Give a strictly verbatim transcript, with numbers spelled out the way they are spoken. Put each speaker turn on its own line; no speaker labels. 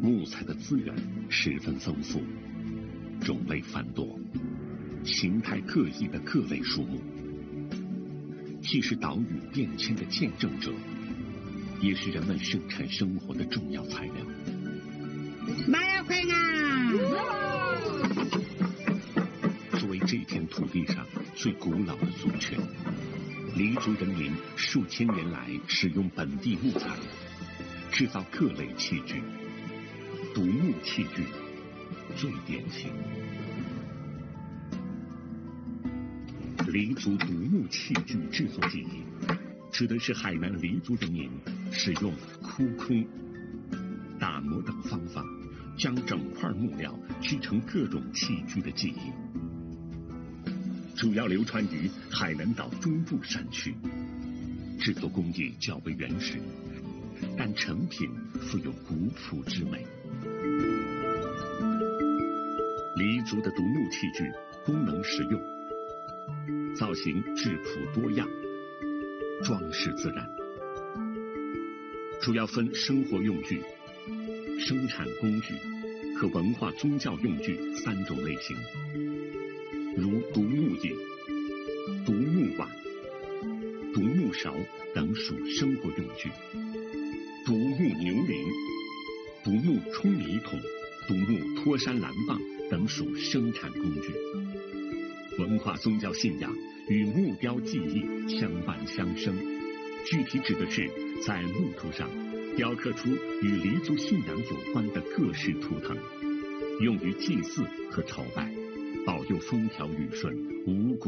木材的资源十分丰富，种类繁多，形态各异的各类树木，既是岛屿变迁的见证者，也是人们生产生活的重要材料。作为这片土地上最古老的族群，黎族人民数千年来使用本地木材制造各类器具，独木器具最典型。黎族独木器具制作技艺，指的是海南黎族人民使用枯空、打磨等方法，将整块木料锯成各种器具的技艺。主要流传于海南岛中部山区，制作工艺较为原始，但成品富有古朴之美。黎族的独木器具功能实用，造型质朴多样，装饰自然，主要分生活用具、生产工具和文化宗教用具三种类型，如独木椅、独木碗、独木勺等属生活用具，独木牛铃、独木冲泥桶、独木托山蓝棒等属生产工具。文化宗教信仰与木雕技艺相伴相生，具体指的是在木头上雕刻出与黎族信仰有关的各式图腾，用于祭祀和朝拜，保佑风调雨顺、五谷